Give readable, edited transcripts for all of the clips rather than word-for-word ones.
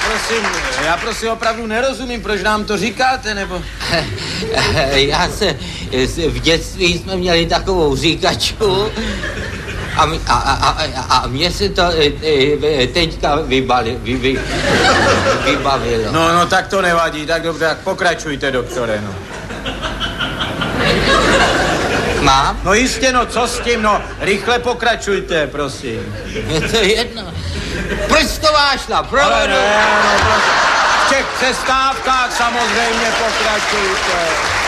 Já prosím opravdu nerozumím, proč nám to říkáte, nebo... V dětství jsme měli takovou říkačku a mně se to teďka vybavilo. No, tak to nevadí, tak dobře, tak pokračujte, doktore, no. Mám? No jistě, no, co s tím, no, rychle pokračujte, prosím. Je to jedno. Prstová šla, provedu. Ale ne, no, prosím. V těch přestávkách samozřejmě pokračujte.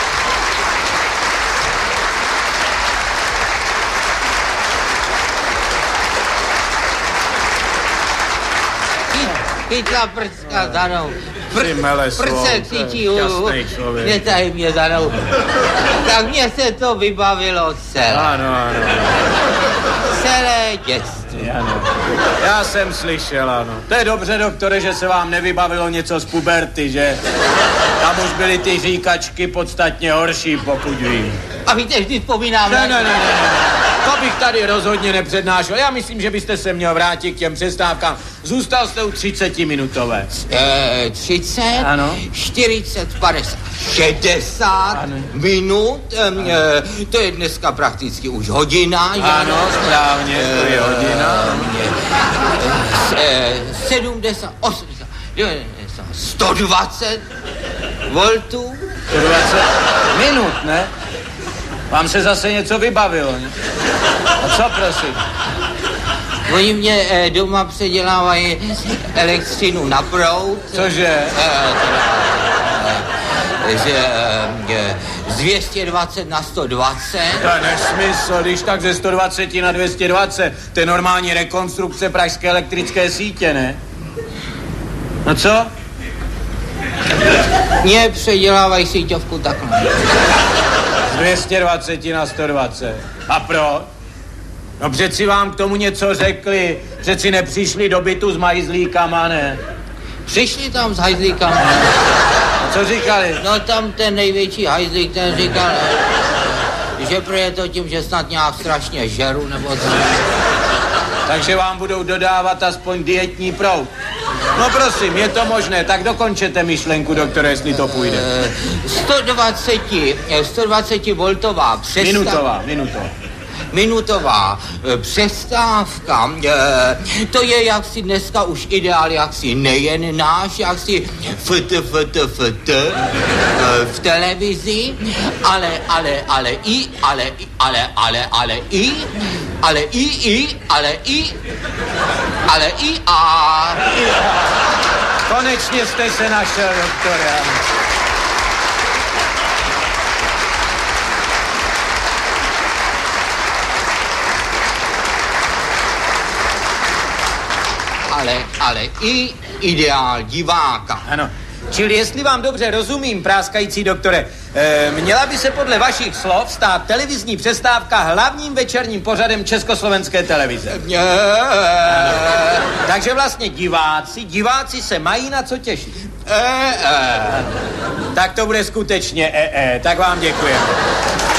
Chytla prska za nou. Prcek chytí, netahy mě za nou. Tak mně se to vybavilo celé. Ano. Celé dětství. Ano. Já jsem slyšel, ano. To je dobře, doktore, že se vám nevybavilo něco z puberty, že? Tam už byly ty říkačky podstatně horší, pokud vím. A víte, vždy vzpomínám. Ne. To bych tady rozhodně nepřednášel. Já myslím, že byste se měl vrátit k těm přestávkám. Zůstal jste u 30-minutové. 30? Ano. 40, 50, 60 ano. Minut. To je dneska prakticky už hodina. Ano, správně, to je hodina. 70, 80, 90, 120 voltů. 120 minut, ne? Vám se zase něco vybavilo, ne? A co, prosím? Oni mě doma předělávají elektřinu na proud. Cože? Z 220 na 120. To je nesmysl, když tak ze 120 na 220. To je normální rekonstrukce pražské elektrické sítě, ne? No co? Mně předělávají síťovku takhle. Z 220 na 120. A proč? No přeci vám k tomu něco řekli. Přeci nepřišli do bytu s majzlíkama, ne? Přišli tam s hajzlíkama. Co říkali? No tam ten největší hajzlík, ten říkal, že je to tím, že snad nějak strašně žeru, nebo co. Takže vám budou dodávat aspoň dietní proud. No prosím, je to možné, tak dokončete myšlenku, doktore, jestli to půjde. 120 voltová přestávka. Minutová přestávka. To je jaksi dneska už ideál, jaksi nejen náš, jaksi v televizi, ale a... Konečně jste se našel, doktore. Ale i ideál diváka. Ano. Čili jestli vám dobře rozumím, práskající doktore, měla by se podle vašich slov stát televizní přestávka hlavním večerním pořadem československé televize. Takže vlastně diváci se mají na co těšit. Tak to bude skutečně tak vám děkujeme.